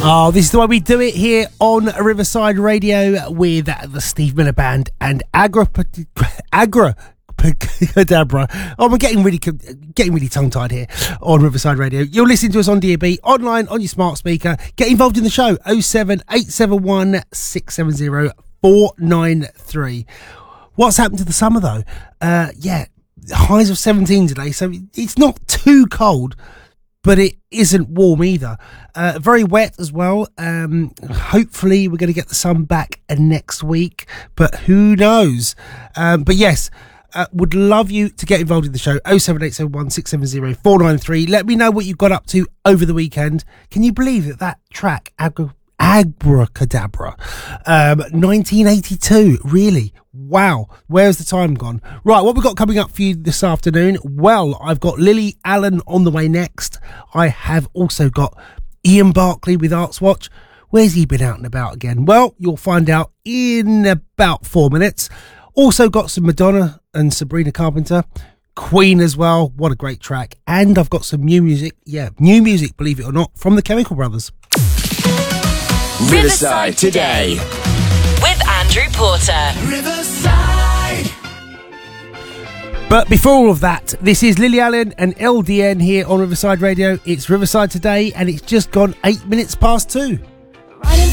Oh, this is the way we do it here on Riverside Radio with the Steve Miller Band and Abracadabra. Oh, I'm getting really tongue-tied here on Riverside Radio. You're listening to us on DAB, online, on your smart speaker. Get involved in the show, 07871 670 493. What's happened to the summer, though? Highs of 17 today, so it's not too cold, but it isn't warm either. Very wet as well. Hopefully we're going to get the sun back next week, but who knows? But yes, would love you to get involved in the show. 07871 670 493. Let me know what you got up to over the weekend. Can you believe that track, Abracadabra, 1982, really? Wow, where's the time gone? Right, what we've got coming up for you this afternoon? Well, I've got Lily Allen on the way next. I have also got Ian Barclay with Arts Watch. Where's he been out and about again? Well, you'll find out in about 4 minutes. Also got some Madonna and Sabrina Carpenter. Queen as well, what a great track. And I've got some new music, believe it or not, from the Chemical Brothers. Riverside Today with Andrew Porter. Riverside. But before all of that, this is Lily Allen and LDN here on Riverside Radio. It's Riverside Today and it's just gone 8 minutes past 2. Riding